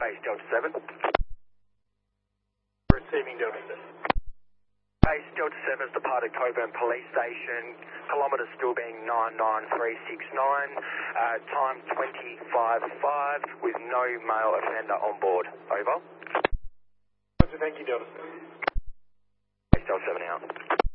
Base Delta 7. Receiving Delta 7. Base Delta 7 has departed Coburn Police Station, kilometres still being 99369, time 25:05 with no male offender on board. Over. Thank you, Delta 7. Base Delta 7 out.